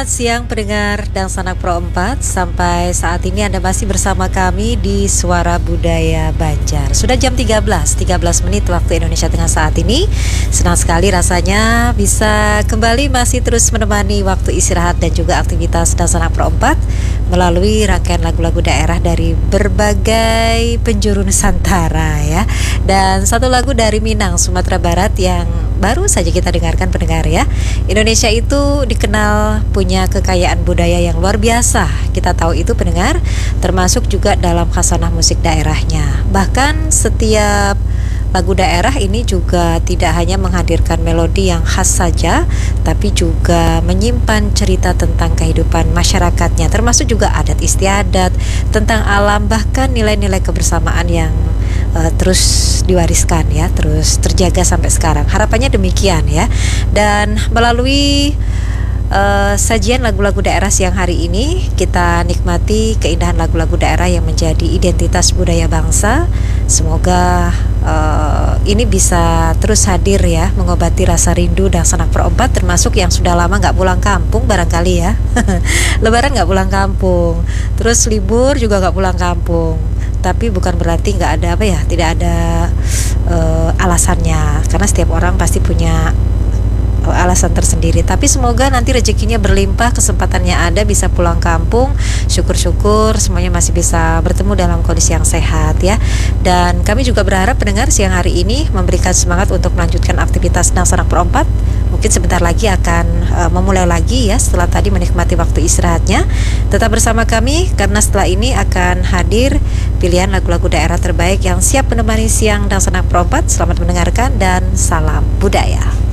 Selamat siang pendengar dan Sanak Pro 4. Sampai saat ini Anda masih bersama kami di Suara Budaya Banjar. Sudah jam 13 menit waktu Indonesia Tengah saat ini. Senang sekali rasanya bisa kembali masih terus menemani waktu istirahat dan juga aktivitas dan Sanak Pro 4 melalui rangkaian lagu-lagu daerah dari berbagai penjuru Nusantara ya. Dan satu lagu dari Minang, Sumatera Barat yang baru saja kita dengarkan pendengar ya. Indonesia itu dikenal punya kekayaan budaya yang luar biasa. Kita tahu itu pendengar, termasuk juga dalam khasanah musik daerahnya. Bahkan setiap lagu daerah ini juga tidak hanya menghadirkan melodi yang khas saja, tapi juga menyimpan cerita tentang kehidupan masyarakatnya, termasuk juga adat istiadat, tentang alam, bahkan nilai-nilai kebersamaan yang terus diwariskan ya, terus terjaga sampai sekarang. Harapannya demikian ya. Dan melalui sajian lagu-lagu daerah siang hari ini, kita nikmati keindahan lagu-lagu daerah yang menjadi identitas budaya bangsa. Semoga ini bisa terus hadir ya, mengobati rasa rindu dan Sanak Pro 4, termasuk yang sudah lama gak pulang kampung barangkali ya. Lebaran gak pulang kampung, terus libur juga gak pulang kampung. Tapi bukan berarti nggak ada tidak ada alasannya, karena setiap orang pasti punya alasan tersendiri. Tapi semoga nanti rezekinya berlimpah, kesempatannya ada, bisa pulang kampung. Syukur-syukur semuanya masih bisa bertemu dalam kondisi yang sehat ya. Dan kami juga berharap pendengar siang hari ini memberikan semangat untuk melanjutkan aktivitas Sanak Pro 4. Mungkin sebentar lagi akan memulai lagi ya, setelah tadi menikmati waktu istirahatnya. Tetap bersama kami karena setelah ini akan hadir pilihan lagu-lagu daerah terbaik yang siap menemani siang Sanak Pro 4. Selamat mendengarkan dan salam budaya.